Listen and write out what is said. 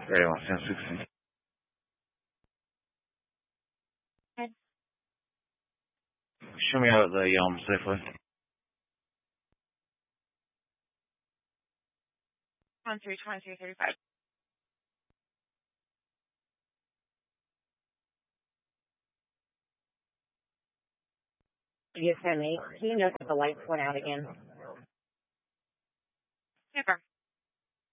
Ready, 1016. Okay. Show me out the safely. On 32335. You sent me. Can you note that the lights went out again? Super.